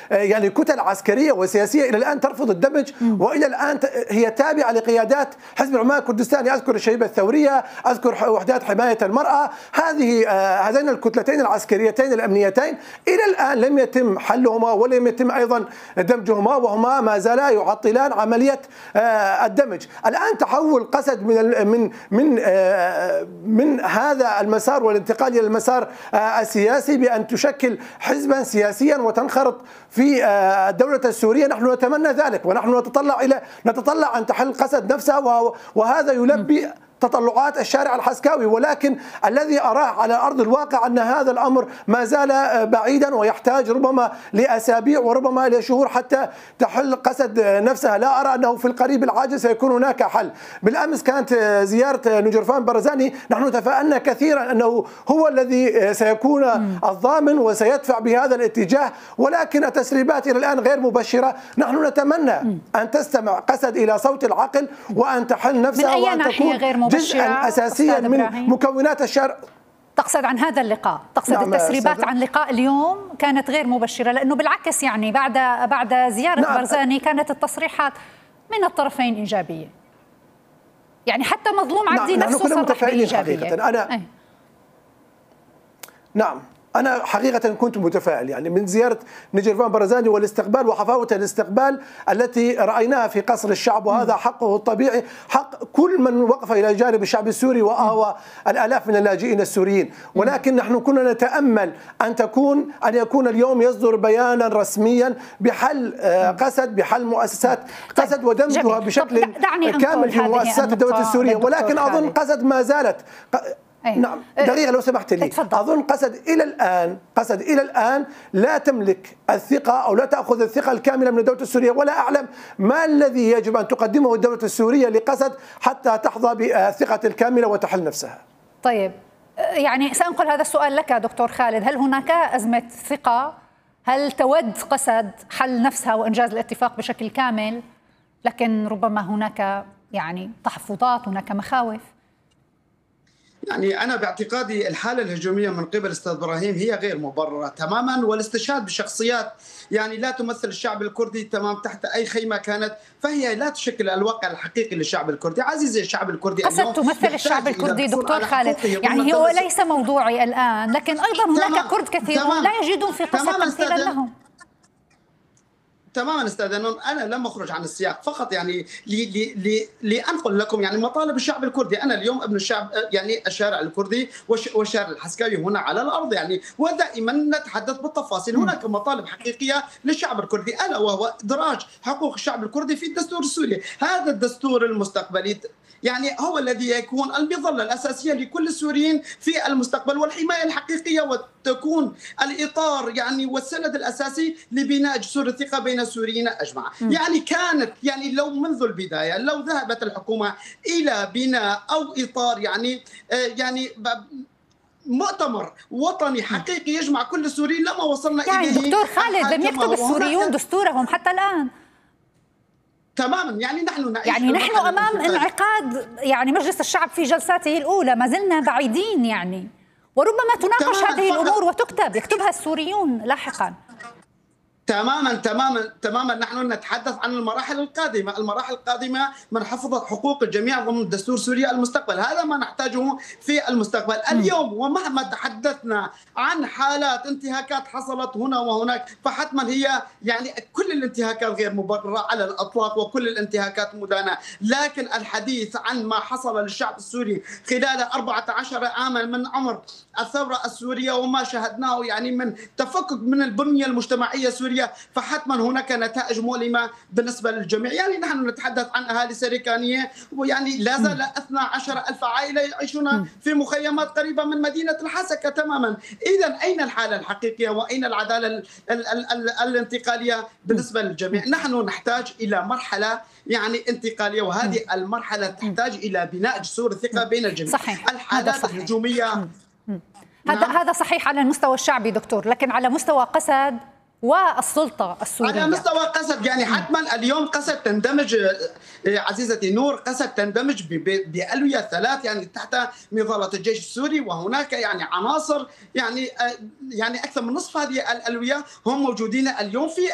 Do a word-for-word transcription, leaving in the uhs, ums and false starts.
يعني كتل عسكرية وسياسية إلى الآن ترفض الدمج، وإلى الآن هي تابعة لقيادات حزب العمال الكردستاني. أذكر الشبيبة الثورية، أذكر وحدات حماية المرأة. هذه هذين الكتلتين العسكريتين الأمنيتين إلى الآن لم يتم حلهما ولم يتم أيضا دمجهما، وهما ما زالا يعطلان عملية الدمج. الآن تحول قسد من من من من هذا المسار والانتقال إلى المسار السياسي بأن تشكل حزبا سياسيا وتنخرط في الدولة السورية. نحن نتمنى ذلك، ونحن نتطلع إلى نتطلع أن تحل قسد نفسها، وهذا يلبي تطلعات الشارع الحسكاوي، ولكن الذي أراه على أرض الواقع أن هذا الأمر ما زال بعيدا، ويحتاج ربما لأسابيع وربما لشهور حتى تحل قسد نفسها. لا أرى أنه في القريب العاجل سيكون هناك حل. بالأمس كانت زيارة نجرفان برزاني، نحن تفائلنا كثيرا أنه هو الذي سيكون الضامن وسيدفع بهذا الاتجاه، ولكن التسريبات إلى الآن غير مبشرة. نحن نتمنى أن تستمع قسد إلى صوت العقل وأن تحل نفسها وأن تكون جزءا أساسيا من مكونات الشارع. تقصد عن هذا اللقاء، تقصد نعم التسريبات عن لقاء اليوم كانت غير مبشرة، لأنه بالعكس يعني بعد بعد زيارة نعم برزاني كانت التصريحات من الطرفين إيجابية. يعني حتى مظلوم عبدي نعم نفسه صرح بإيجابية. أنا أي. نعم أنا حقيقة كنت متفائل يعني من زيارة نجرفان برزاني والاستقبال وحفاوة الاستقبال التي رأيناها في قصر الشعب، وهذا حقه الطبيعي، حق كل من وقف إلى جانب الشعب السوري وآوى الآلاف من اللاجئين السوريين. ولكن نحن كنا نتأمل أن تكون أن يكون اليوم يصدر بيانا رسميا بحل قسد، بحل مؤسسات قسد ودمجها بشكل كامل في مؤسسات الدولة السورية. ولكن أظن قسد ما زالت نعم دقيقة لو سمحت لي. أظن قسد إلى الآن قسد إلى الآن لا تملك الثقة أو لا تأخذ الثقة الكاملة من الدولة السورية، ولا أعلم ما الذي يجب أن تقدمه الدولة السورية لقسد حتى تحظى بالثقة الكاملة وتحل نفسها. طيب يعني سأنقل هذا السؤال لك دكتور خالد، هل هناك أزمة ثقة؟ هل تود قسد حل نفسها وإنجاز الاتفاق بشكل كامل، لكن ربما هناك يعني تحفظات، هناك مخاوف؟ يعني أنا باعتقادي الحالة الهجومية من قبل أستاذ إبراهيم هي غير مبررة تماما، والاستشهاد بشخصيات يعني لا تمثل الشعب الكردي تمام تحت أي خيمة كانت، فهي لا تشكل الواقع الحقيقي للشعب الكردي. عزيزي الشعب الكردي قسد تمثل الشعب الكردي دكتور خالد، يعني هو ليس موضوعي الآن، لكن أيضا هناك كرد كثيرون لا يجدون في قسد تمثيلا لهم. تماما استاذ نون، انا لم اخرج عن السياق، فقط يعني لي لي لانقل لكم يعني مطالب الشعب الكردي. انا اليوم ابن الشعب، يعني الشارع الكردي والشارع الحسكاوي هنا على الارض يعني، ودائما نتحدث بالتفاصيل. هناك مطالب حقيقيه للشعب الكردي، الا وهو ادراج حقوق الشعب الكردي في الدستور السوري. هذا الدستور المستقبلي يعني هو الذي يكون المظله الاساسيه لكل السوريين في المستقبل، والحمايه الحقيقيه، وتكون الاطار يعني والسند الاساسي لبناء جسور الثقه بين السوريين اجمع. يعني كانت يعني لو منذ البدايه لو ذهبت الحكومه الى بناء او اطار يعني يعني مؤتمر وطني حقيقي يجمع كل السوريين لما وصلنا يعني اليه. دكتور خالد لم يكتب السوريون دستورهم حتى الان. تماما يعني نحن نعيش يعني نحن امام انعقاد يعني مجلس الشعب في جلساته الاولى، ما زلنا بعيدين يعني، وربما تناقش هذه الامور وتكتب يكتبها السوريون لاحقا. تماما تماما تماما نحن نتحدث عن المراحل القادمه، المراحل القادمه من حفظ حقوق الجميع ضمن دستور سوريا المستقبل، هذا ما نحتاجه في المستقبل. اليوم ومهما تحدثنا عن حالات انتهاكات حصلت هنا وهناك، فحتما هي يعني كل الانتهاكات غير مبرره على الاطلاق وكل الانتهاكات مدانه، لكن الحديث عن ما حصل للشعب السوري خلال أربعة عشر عاما من عمر الثوره السوريه وما شاهدناه يعني من تفكك من البنيه المجتمعيه السوريه، فحتما هناك نتائج مؤلمة بالنسبة للجميع. يعني نحن نتحدث عن أهالي سريكانية، ويعني لا زال اثنتا عشرة ألف عائلة يعيشون في مخيمات قريبة من مدينة الحسكة تماما. إذا أين الحالة الحقيقية وأين العدالة ال ال ال ال الانتقالية بالنسبة للجميع؟ نحن نحتاج إلى مرحلة يعني انتقالية، وهذه المرحلة تحتاج إلى بناء جسور الثقة بين الجميع. صحيح. الحالات الهجومية هذا هذا صحيح على المستوى الشعبي دكتور، لكن على مستوى قسد والسلطة السورية على مستوى قسد يعني حتما اليوم قسد تندمج عزيزتي نور، قسد تندمج بألوية ثلاث يعني تحت مظلة الجيش السوري، وهناك يعني عناصر يعني يعني أكثر من نصف هذه الألوية هم موجودين اليوم في